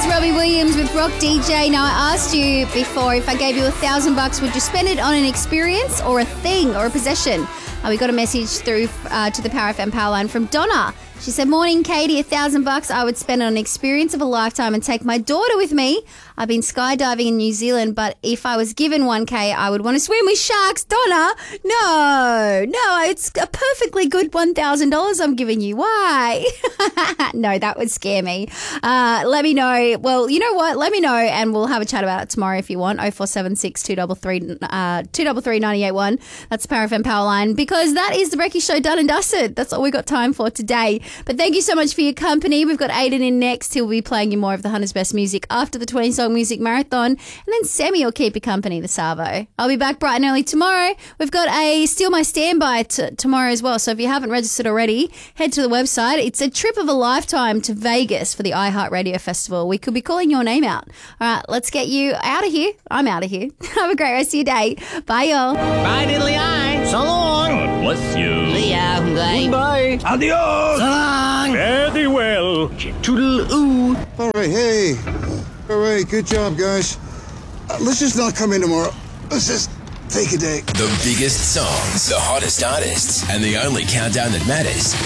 Robbie Williams with Rock DJ. Now, I asked you before, if I gave you $1,000, would you spend it on an experience or a thing or a possession? We got a message through to the Power FM power line from Donna. She said, morning, Katie, $1,000 I would spend on an experience of a lifetime and take my daughter with me. I've been skydiving in New Zealand, but if I was given $1,000, I would want to swim with sharks. Donna, no, it's a perfectly good $1,000 I'm giving you. Why? No, that would scare me. Let me know. Well, you know what? Let me know and we'll have a chat about it tomorrow if you want. 0476 233 981. That's the Power FM power line, because that is the Brekkie Show done and dusted. That's all we got time for today. But thank you so much for your company. We've got Aiden in next. He'll be playing you more of the 100's best music after the 20-song music marathon. And then Sammy will keep you company, the Savo. I'll be back bright and early tomorrow. We've got a Steal My Standby tomorrow as well. So if you haven't registered already, head to the website. It's a trip of a lifetime to Vegas for the iHeartRadio Festival. We could be calling your name out. All right, let's get you out of here. I'm out of here. Have a great rest of your day. Bye, y'all. Bye, diddly-eye. So long. God bless you. See ya. Bye. Adios. So long. Very well. Toodle-oo. All right, hey. All right, good job, guys. Let's just not come in tomorrow. Let's just take a day. The biggest songs, the hottest artists, and the only countdown that matters